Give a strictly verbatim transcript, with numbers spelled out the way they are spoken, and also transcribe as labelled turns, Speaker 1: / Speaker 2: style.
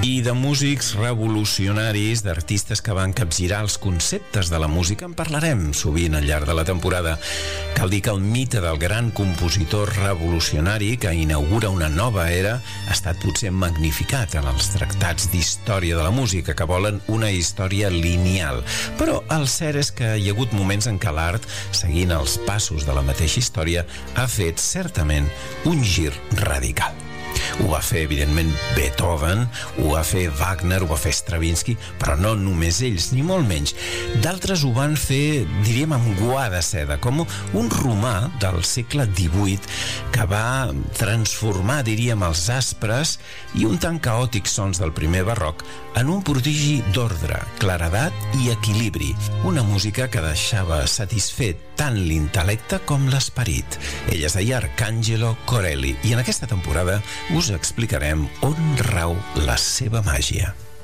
Speaker 1: I de músics revolucionaris, d'artistes que van capgirar els conceptes de la música, en parlarem sovint al llarg de la temporada. Cal dir que el mite del gran compositor revolucionari que inaugura una nova era ha estat potser magnificat en els tractats d'història de la música, que volen una història lineal. Però el cert és que hi ha hagut moments en què l'art, seguint els passos de la mateixa història, ha fet certament un gir radical. Ho va fer, evidentment, Beethoven, ho va fer Wagner, ho va fer Stravinsky, però no només ells, ni molt menys. D'altres ho van fer, diríem, amb guà de seda, com un romà del segle divuit que va transformar, diríem, els aspres i un tant caòtics sons del primer barroc en un prodigi d'ordre, claredat i equilibri. Una música que deixava satisfet tant l'intel·lecte com l'esperit. Ell es deia Arcangelo Corelli i en aquesta temporada us explicarem on rau la seva màgia.